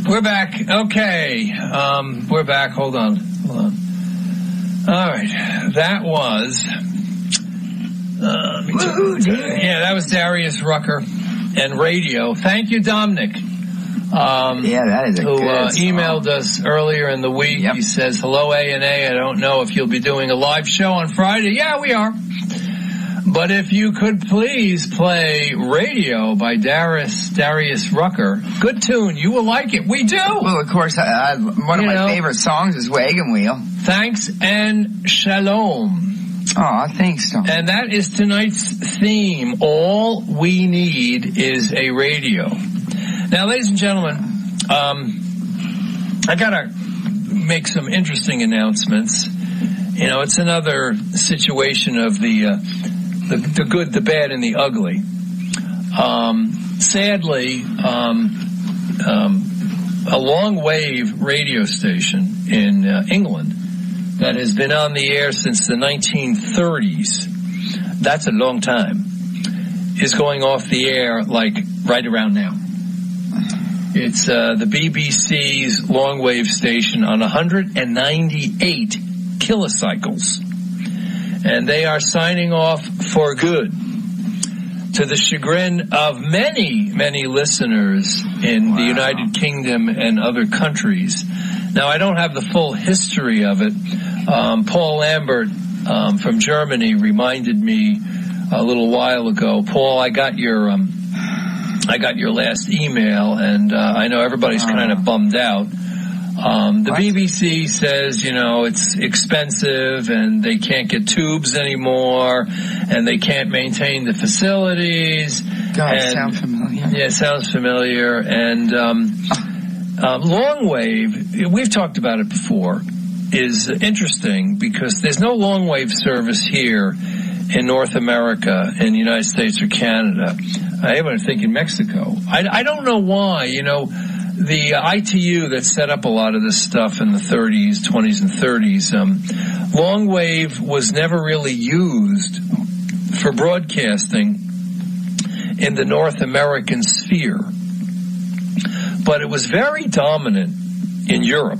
We're back. Okay. We're back. Hold on. All right. That was... that was Darius Rucker and Radio. Thank you, Dominic. That is a who good song. emailed us earlier in the week. Yep. He says, hello, A&A. I don't know if you'll be doing a live show on Friday. Yeah, we are. But if you could please play Radio by Darius Rucker. Good tune. You will like it. We do. Well, of course, one of my favorite songs is Wagon Wheel. Thanks and shalom. Aw, thanks, Tom. And that is tonight's theme. All we need is a radio. Now, ladies and gentlemen, I gotta make some interesting announcements. You know, it's another situation of the good, the bad, and the ugly. Sadly, a long wave radio station in England that has been on the air since the 1930s, that's a long time, is going off the air like right around now. It's the BBC's long wave station on 198 kilocycles. And they are signing off for good, to the chagrin of many, many listeners in the United Kingdom and other countries. Now, I don't have the full history of it. Paul Lambert from Germany reminded me a little while ago. Paul, I got your last email, and I know everybody's kind of bummed out. The BBC says, you know, it's expensive and they can't get tubes anymore and they can't maintain the facilities. God, it sounds familiar. Yeah, it sounds familiar. And long wave, we've talked about it before, is interesting because there's no long wave service here in North America, in the United States or Canada. I even think in Mexico. I don't know why, you know. The ITU that set up a lot of this stuff in the 30s, 20s, and 30s, long wave was never really used for broadcasting in the North American sphere. But it was very dominant in Europe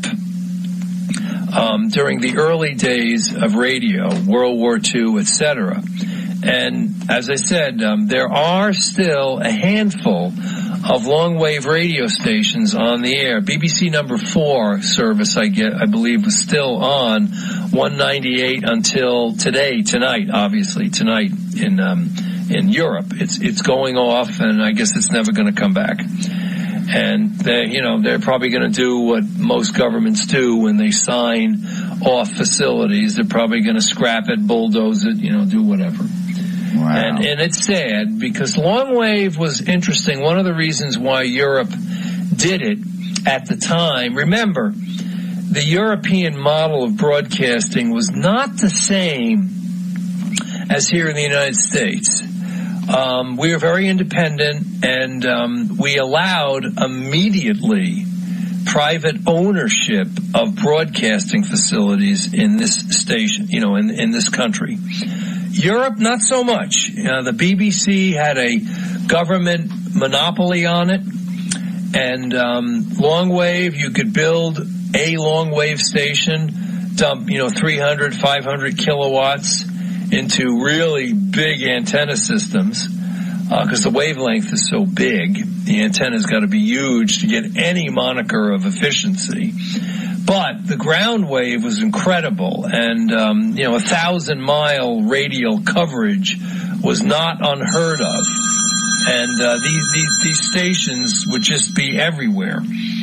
during the early days of radio, World War II, etc. And as I said, there are still a handful of long-wave radio stations on the air. BBC number 4 service, I believe, was still on 198 until tonight, obviously, tonight in Europe. It's going off, and I guess it's never going to come back. And they're probably going to do what most governments do when they sign off facilities. They're probably going to scrap it, bulldoze it, do whatever. Wow. And it's sad because long wave was interesting. One of the reasons why Europe did it at the time, remember, the European model of broadcasting was not the same as here in the United States. We were very independent, and we allowed immediately private ownership of broadcasting facilities in this station, in this country. Europe, not so much. The BBC had a government monopoly on it, and long wave, you could build a long wave station, dump 300, 500 kilowatts into really big antenna systems, because the wavelength is so big. The antenna's got to be huge to get any moniker of efficiency. But the ground wave was incredible, and 1,000-mile radial coverage was not unheard of. And these stations would just be everywhere.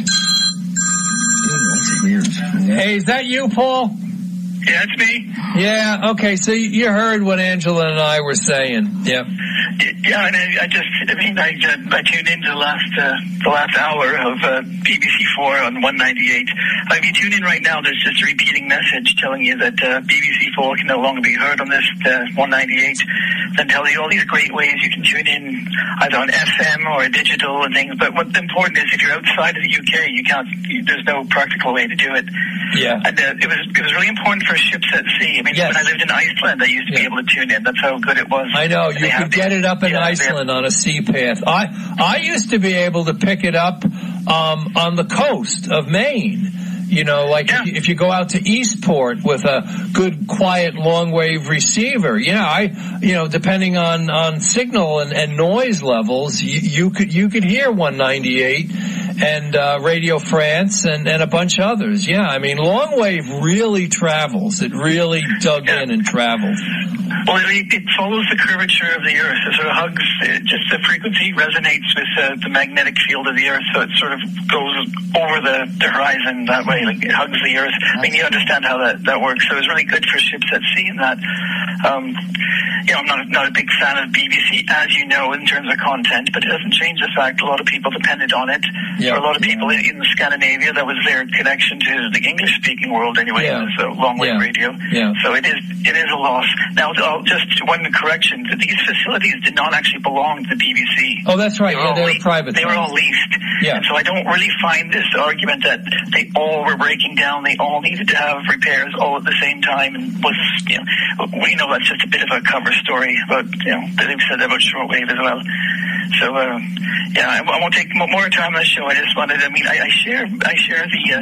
That's weird. Hey, is that you, Paul? Yeah, it's me. Yeah, okay, so you heard what Angela and I were saying. Yep. Yeah, and I tuned into the last hour of BBC 4 on 198. If you tune in right now, there's just a repeating message telling you that BBC 4 can no longer be heard on this 198. Then tell you all these great ways you can tune in either on FM or digital and things. But what's important is if you're outside of the UK, you can't. There's no practical way to do it. Yeah. And it was really important for ships at sea. I mean, yes. When I lived in Iceland, I used to be able to tune in. That's how good it was. I know. You could get it it up in Iceland on a sea path. I used to be able to pick it up on the coast of Maine. If you go out to Eastport with a good, quiet, long-wave receiver, depending on signal and noise levels, you could hear 198 and Radio France and a bunch of others. Yeah, I mean, long-wave really travels. It really dug in and traveled. Well, it follows the curvature of the Earth. It sort of hugs, just the frequency resonates with the magnetic field of the Earth, so it sort of goes over the horizon that way, like it hugs the Earth. I mean, you understand how that works, so it's really good for ships at sea in that. I'm not a big fan of BBC, as you know, in terms of content, but it doesn't change the fact a lot of people depended on it. Yeah. For a lot of people in Scandinavia, that was their connection to the English-speaking world anyway, so long-wave radio. Yeah. So it is a loss. Now, just one correction, these facilities did not actually belong to the BBC. Oh, that's right. They were private. They were all leased. Yeah. And so I don't really find this argument that they all were breaking down, they all needed to have repairs all at the same time, and we know that's just a bit of a cover story about, they've said that about shortwave as well. So, I won't take more time on the show. I just wanted, I share the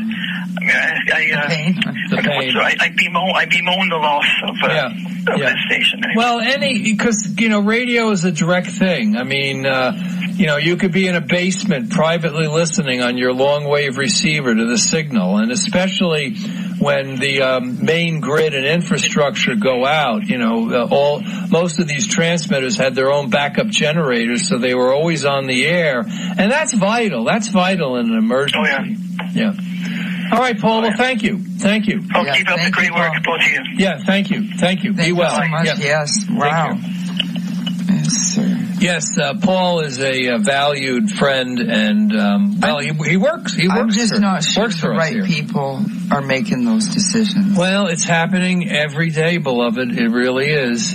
pain. I bemoan the loss of this station. Anyway. Well, because, radio is a direct thing. I mean, you could be in a basement privately listening on your long-wave receiver to the signal, and especially when the main grid and infrastructure go out, most of these transmitters had their own backup generators, so they were always on the air, and that's vital. That's vital in an emergency. Oh, yeah. All right, Paul. Well, thank you. Keep up the great work, both of you. Yeah, thank you. Be well. Thank you so much. Yes. Wow. Yes, sir. Yes, Paul is a valued friend, and he works. I'm just not sure the right people are making those decisions. Well, it's happening every day, beloved. It really is.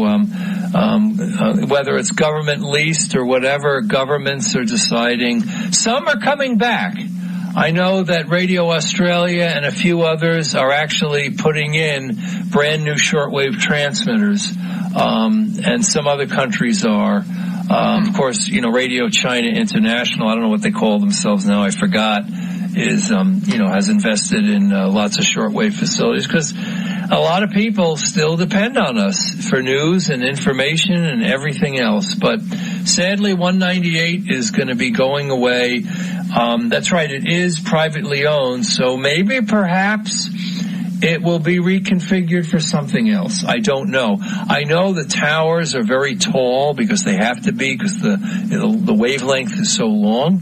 Whether it's government leased or whatever, governments are deciding. Some are coming back. I know that Radio Australia and a few others are actually putting in brand new shortwave transmitters, and some other countries are. Of course, Radio China International, I don't know what they call themselves now, I forgot, is, has invested in lots of shortwave facilities, because a lot of people still depend on us for news and information and everything else. But sadly, 198 is going to be going away. That's right, it is privately owned, so maybe perhaps it will be reconfigured for something else. I don't know. I know the towers are very tall because they have to be, because the wavelength is so long.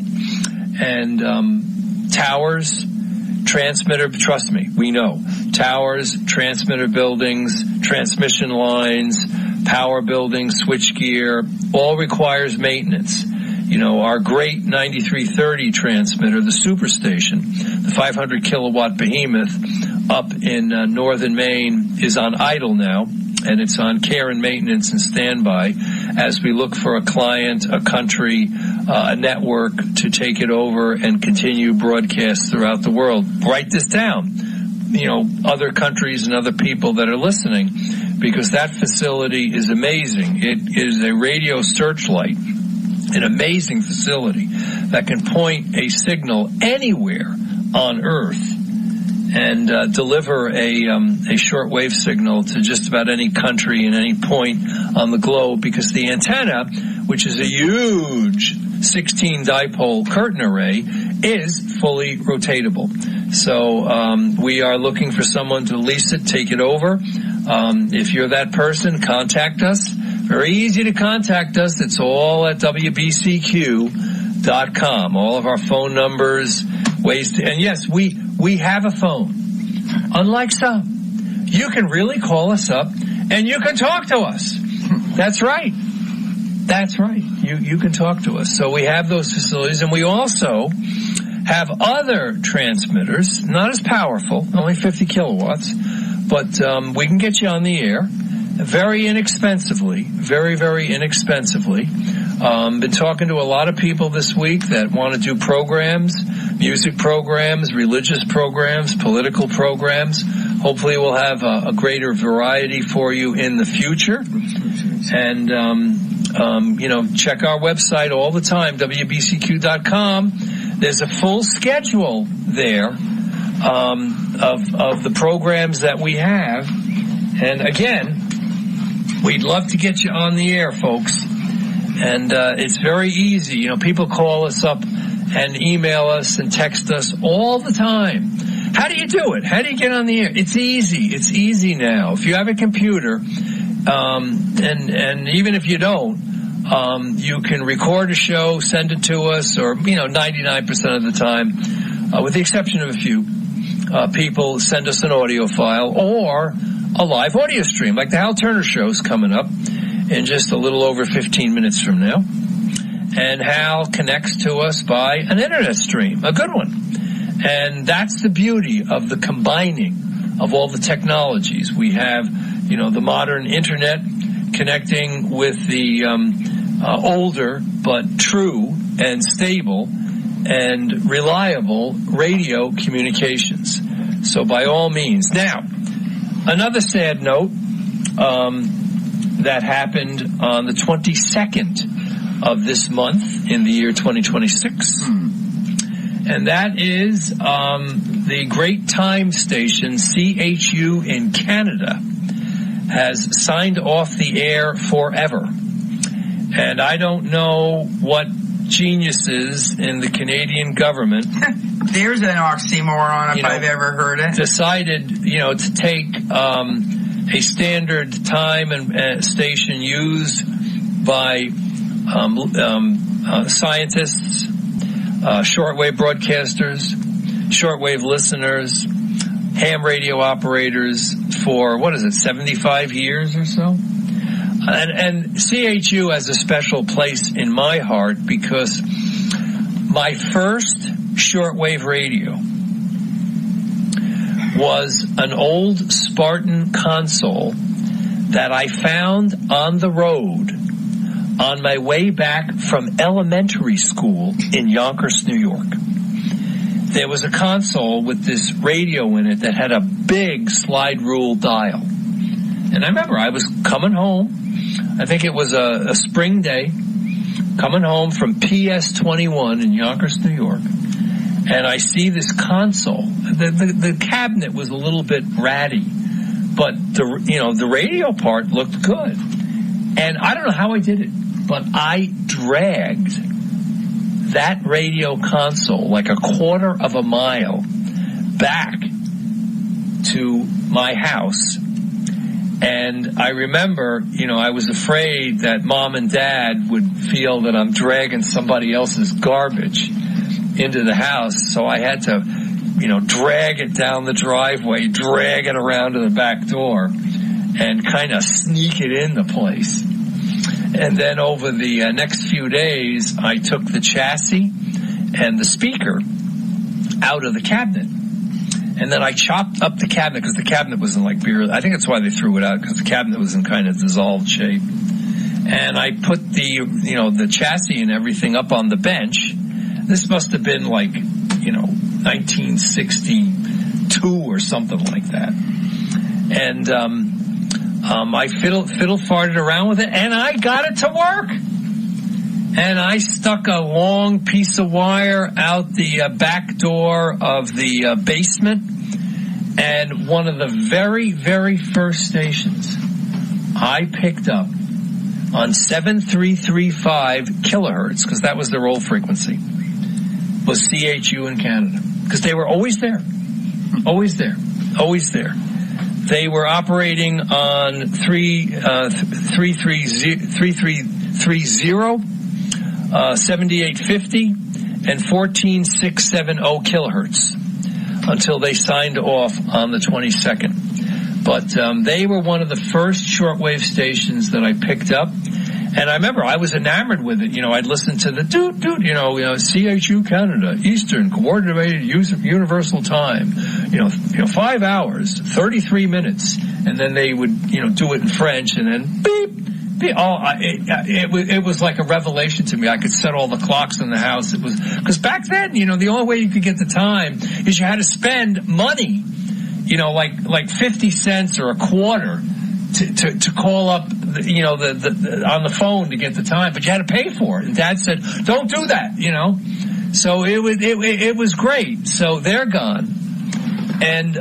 And towers, transmitter, trust me, we know. Towers, transmitter buildings, transmission lines, power buildings, switchgear, all requires maintenance. Our great 9330 transmitter, the Superstation, the 500 kilowatt behemoth up in northern Maine, is on idle now, and it's on care and maintenance and standby as we look for a client, a country, a network to take it over and continue broadcasts throughout the world. Write this down. Other countries and other people that are listening, because that facility is amazing. It is a radio searchlight, an amazing facility that can point a signal anywhere on Earth and deliver a shortwave signal to just about any country and any point on the globe, because the antenna, which is a huge 16 dipole curtain array, is fully rotatable. So we are looking for someone to lease it, take it over. If you're that person, contact us. Very easy to contact us. It's all at WBCQ.com. All of our phone numbers, ways to, and yes, we have a phone. Unlike some, you can really call us up and you can talk to us. That's right. You can talk to us. So we have those facilities, and we also have other transmitters, not as powerful, only 50 kilowatts, but we can get you on the air very inexpensively, very, very inexpensively. Been talking to a lot of people this week that want to do programs, music programs, religious programs, political programs. Hopefully we'll have a greater variety for you in the future. And check our website all the time, WBCQ.com. There's a full schedule there of the programs that we have. And again, we'd love to get you on the air, folks. And it's very easy. People call us up and email us and text us all the time. How do you do it? How do you get on the air? It's easy. It's easy now. If you have a computer, and even if you don't, you can record a show, send it to us, or 99% of the time, with the exception of a few people, send us an audio file or a live audio stream, like the Hal Turner Show's coming up in just a little over 15 minutes from now. And Hal connects to us by an internet stream, a good one. And that's the beauty of the combining of all the technologies. We have, the modern internet connecting with the older but true and stable and reliable radio communications. So by all means. Now, another sad note that happened on the 22nd of this month in the year 2026. And that is the great time station CHU in Canada has signed off the air forever. And I don't know what geniuses in the Canadian government there's an oxymoron if I've ever heard it. Decided, to take a standard time and station used by scientists, shortwave broadcasters, shortwave listeners, ham radio operators for 75 years or so? And CHU has a special place in my heart because my first shortwave radio was an old Spartan console that I found on the road on my way back from elementary school in Yonkers, New York. There was a console with this radio in it that had a big slide rule dial. And I remember I was coming home. I think it was a spring day, coming home from PS 21 in Yonkers, New York. And I see this console. The cabinet was a little bit ratty, but the radio part looked good. And I don't know how I did it, but I dragged that radio console like a quarter of a mile back to my house. And I remember, I was afraid that Mom and Dad would feel that I'm dragging somebody else's garbage into the house. So I had to, drag it down the driveway, drag it around to the back door, and kind of sneak it in the place. And then over the next few days, I took the chassis and the speaker out of the cabinet. And then I chopped up the cabinet because the cabinet was in like beer. I think that's why they threw it out, because the cabinet was in kind of dissolved shape. And I put the chassis and everything up on the bench. This must have been like, 1962 or something like that. And I fiddle farted around with it, and I got it to work. And I stuck a long piece of wire out the back door of the basement. And one of the very, very first stations I picked up on 7335 kilohertz, because that was their old frequency, was CHU in Canada. Because they were always there. Always there. Always there. They were operating on 3330, 7850, and 14670 kilohertz until they signed off on the 22nd. But they were one of the first shortwave stations that I picked up. And I remember I was enamored with it. I'd listen to the CHU Canada, Eastern Coordinated Universal Time, 5 hours, 33 minutes. And then they would, do it in French, and then beep. It was like a revelation to me. I could set all the clocks in the house. It was, because back then, the only way you could get the time is you had to spend money, like 50 cents or a quarter to call up on the phone to get the time, but you had to pay for it. And Dad said, "Don't do that," So it was great. So they're gone, and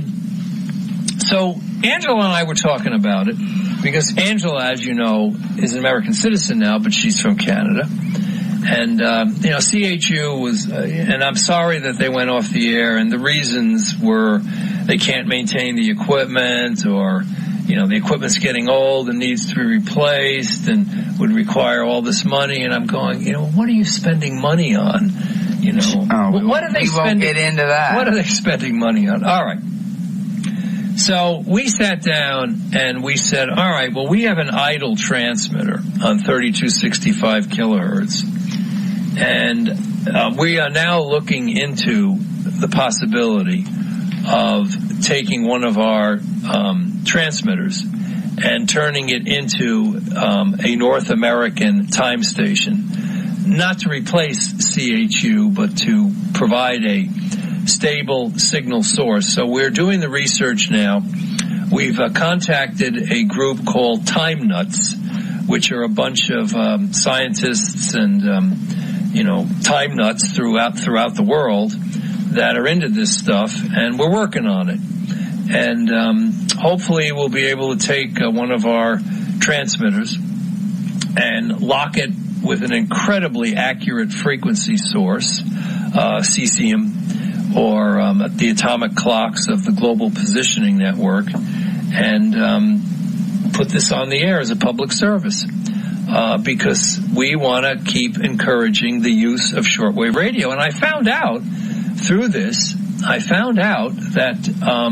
so Angela and I were talking about it because Angela, as you know, is an American citizen now, but she's from Canada. And, CHU was, and I'm sorry that they went off the air, and the reasons were they can't maintain the equipment, or, the equipment's getting old and needs to be replaced and would require all this money. And I'm going, what are you spending money on? What are they spending? We won't get into that. What are they spending money on? All right. So we sat down and we said, all right, well, we have an idle transmitter on 3265 kilohertz. And we are now looking into the possibility of taking one of our transmitters and turning it into a North American time station, not to replace CHU, but to provide a stable signal source. So we're doing the research now. We've contacted a group called Time Nuts, which are a bunch of scientists and time nuts throughout the world that are into this stuff, and we're working on it. And hopefully we'll be able to take one of our transmitters and lock it with an incredibly accurate frequency source, cesium, or the atomic clocks of the Global Positioning Network, and put this on the air as a public service. Because we want to keep encouraging the use of shortwave radio. And I found out through this, that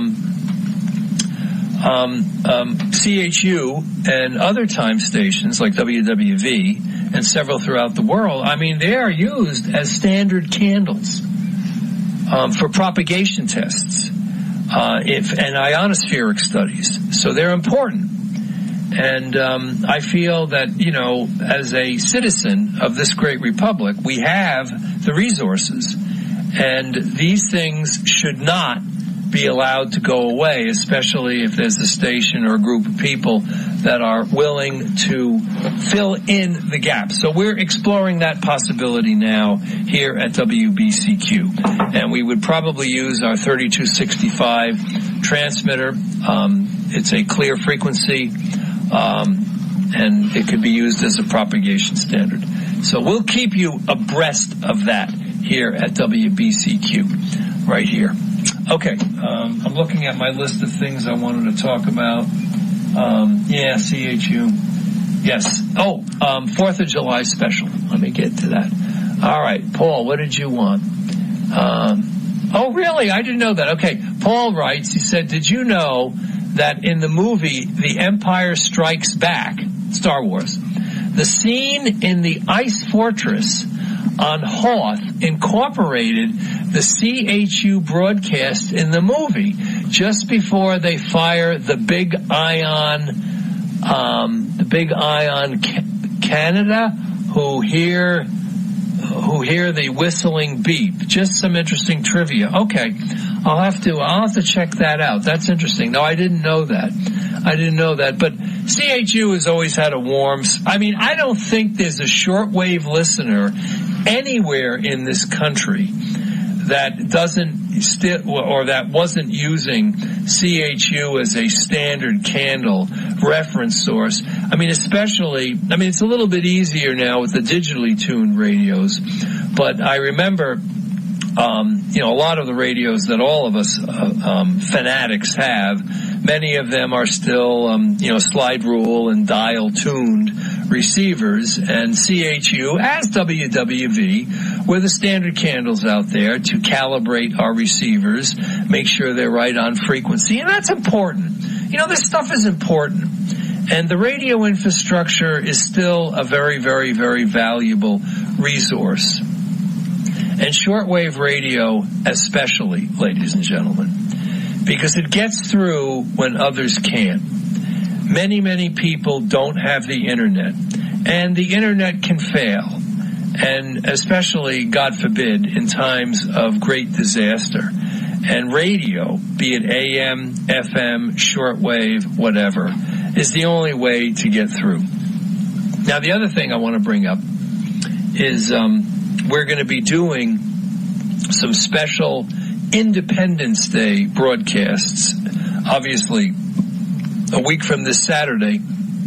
CHU and other time stations like WWV and several throughout the world, they are used as standard candles for propagation tests and ionospheric studies. So they're important. And I feel that, as a citizen of this great republic, we have the resources. And these things should not be allowed to go away, especially if there's a station or a group of people that are willing to fill in the gaps. So we're exploring that possibility now here at WBCQ. And we would probably use our 3265 transmitter. It's a clear frequency. And it could be used as a propagation standard. So we'll keep you abreast of that here at WBCQ, right here. Okay, I'm looking at my list of things I wanted to talk about. CHU. Yes. 4th of July special. Let me get to that. All right, Paul, what did you want? Oh, really? I didn't know that. Okay, Paul writes, he said, did you know that in the movie The Empire Strikes Back, Star Wars, the scene in the Ice Fortress on Hoth incorporated the CHU broadcast in the movie just before they fire the big ion Canada, who hear the whistling beep. Just some interesting trivia. Okay, I'll have to check that out. That's interesting. No, I didn't know that. But CHU has always had a warm. I don't think there's a shortwave listener anywhere in this country that that wasn't using CHU as a standard candle reference source. Especially, it's a little bit easier now with the digitally tuned radios, but I remember, a lot of the radios that all of us fanatics have, many of them are still, slide rule and dial tuned receivers, and CHU, as WWV, were the standard candles out there to calibrate our receivers, make sure they're right on frequency, and that's important. This stuff is important. And the radio infrastructure is still a very, very, very valuable resource. And shortwave radio especially, ladies and gentlemen, because it gets through when others can't. Many, many people don't have the internet, and the internet can fail, and especially, God forbid, in times of great disaster. And radio, be it AM, FM, shortwave, whatever, is the only way to get through. Now, the other thing I want to bring up is we're going to be doing some special Independence Day broadcasts, obviously a week from this Saturday,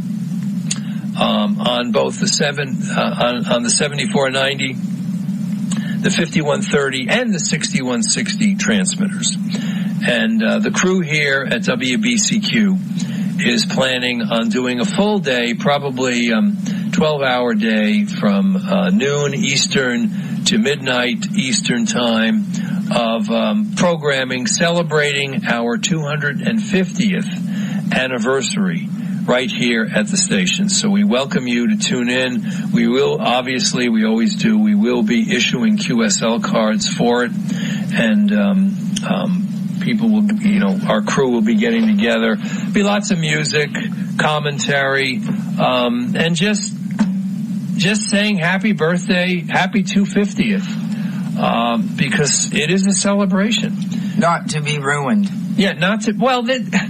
on both the on the 7490, the 5130, and the 6160 transmitters. And the crew here at WBCQ is planning on doing a full day, probably 12-hour day from noon Eastern to midnight Eastern time of programming celebrating our 250th anniversary right here at the station. So we welcome you to tune in. We will, obviously, we always do, we will be issuing QSL cards for it. And people will, our crew will be getting together. Be lots of music, commentary, and just saying happy birthday, happy 250th, because it is a celebration. Not to be ruined. Yeah, not to, well,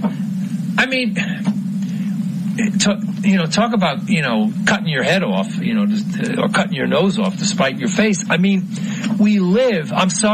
talk about, cutting your head off, or cutting your nose off to spite your face. I mean, we live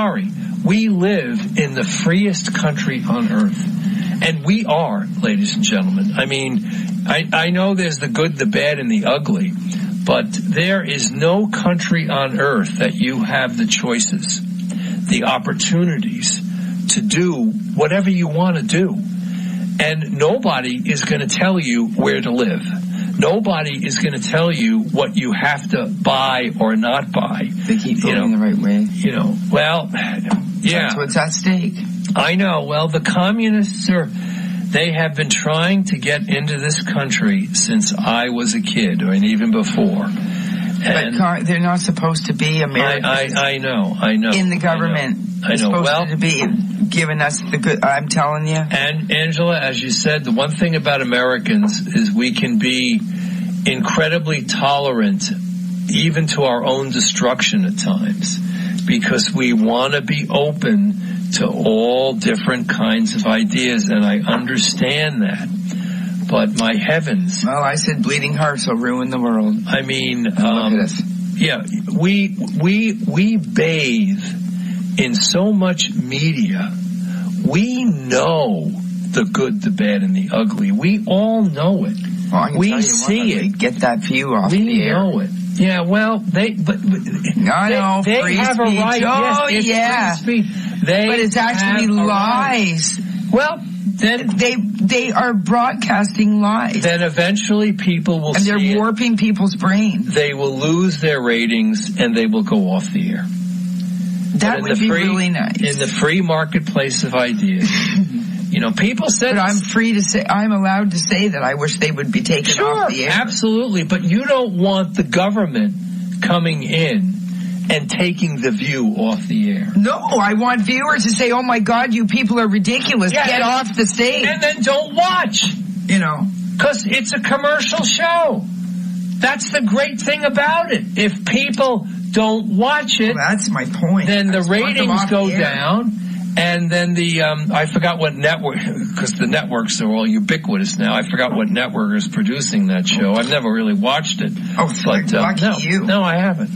in the freest country on earth. And we are, ladies and gentlemen. I mean, I know there's the good, the bad, and the ugly, but there is no country on earth that you have the choices, the opportunities to do whatever you want to do. And nobody is going to tell you where to live. Nobody is going to tell you what you have to buy or not buy. They keep going the right way. Well, yeah. That's what's at stake. I know. Well, the communists they have been trying to get into this country since I was a kid, and even before. And but they're not supposed to be Americans. I know. In the government. I know. Supposed to be giving us the good. I'm telling you. And Angela, as you said, the one thing about Americans is we can be incredibly tolerant, even to our own destruction at times, because we want to be open to all different kinds of ideas, and I understand that. But my heavens! Well, I said bleeding hearts will ruin the world. I mean, look at us. Yeah, we bathe in so much media. We know the good, the bad, and the ugly. We all know it. Well, we see it. Get that view off the air. We know it. Yeah, well, they have a right. Oh, yes, yeah. Free speech. But it's actually lies. Right. Well, then they are broadcasting lies. Then eventually people will, and they're warping people's brains. They will lose their ratings and they will go off the air. That would be really nice. In the free marketplace of ideas. People said... But I'm allowed to say that I wish they would be taken off the air. Sure, absolutely. But you don't want the government coming in and taking the view off the air. No, I want viewers to say, oh my God, you people are ridiculous. Yeah, get off the stage. And then don't watch. Because it's a commercial show. That's the great thing about it. If people don't watch it... Well, that's my point. Then the ratings go down. And then I forgot what network, because the networks are all ubiquitous now. I forgot what network is producing that show. I've never really watched it. Oh, but, lucky you. No, I haven't.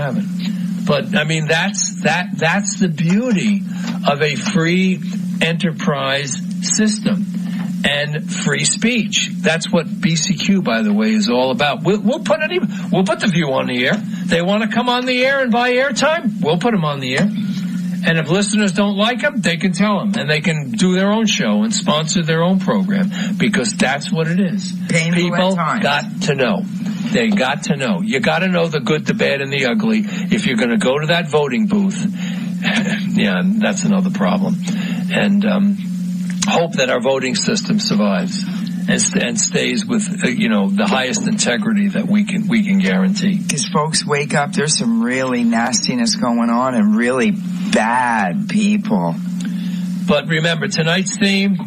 But I mean, that's the beauty of a free enterprise system and free speech. That's what BCQ, by the way, is all about. We'll put the View on the air. They want to come on the air and buy airtime? We'll put them on the air. And if listeners don't like them, they can tell them, and they can do their own show and sponsor their own program, because that's what it is. People got to know. They got to know. You got to know the good, the bad, and the ugly. If you're going to go to that voting booth, yeah, that's another problem. And hope that our voting system survives and stays with the highest integrity that we can guarantee. Because folks, wake up. There's some really nastiness going on and really bad people. But remember, tonight's theme,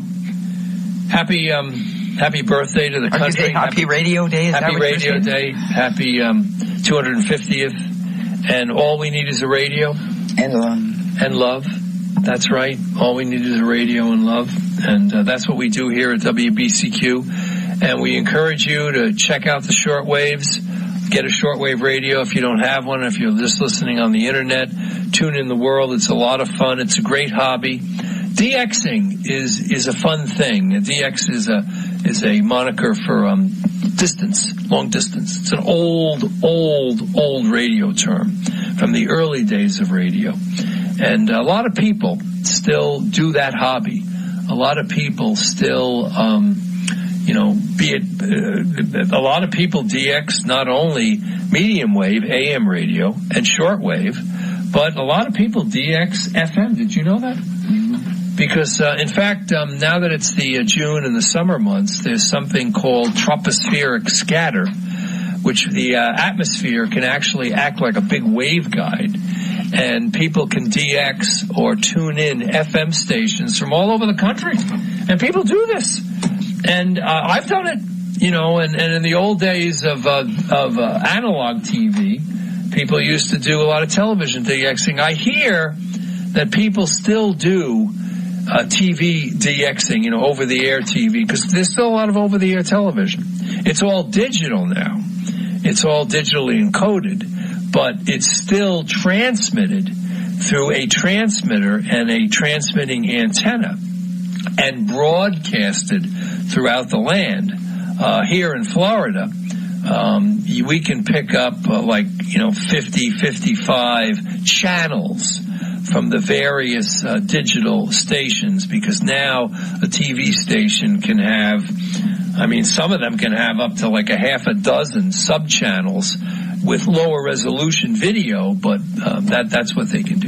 happy birthday to the country. Happy Radio Day. Happy Radio Day. Happy 250th. And all we need is a radio. And love. That's right. All we need is a radio and love. And that's what we do here at WBCQ. And we encourage you to check out the shortwaves. Get a shortwave radio if you don't have one. If you're just listening on the internet, tune in the world. It's a lot of fun. It's a great hobby. DXing is a fun thing. DX is a moniker for distance, long distance. It's an old radio term from the early days of radio. And a lot of people still do that hobby. A lot of people still, a lot of people DX not only medium wave, AM radio, and short wave, but a lot of people DX FM. Did you know that? Mm-hmm. Because, in fact, now that it's the June and the summer months, there's something called tropospheric scatter, which the atmosphere can actually act like a big waveguide. And people can DX or tune in FM stations from all over the country. And people do this. And I've done it, and in the old days of analog TV, people used to do a lot of television DXing. I hear that people still do TV DXing, over-the-air TV, because there's still a lot of over-the-air television. It's all digital now. It's all digitally encoded, but it's still transmitted through a transmitter and a transmitting antenna and broadcasted throughout the land. Here in Florida, we can pick up 50, 55 channels from the various digital stations, because now a TV station can have, some of them can have up to like a half a dozen sub-channels with lower resolution video, but that's what they can do.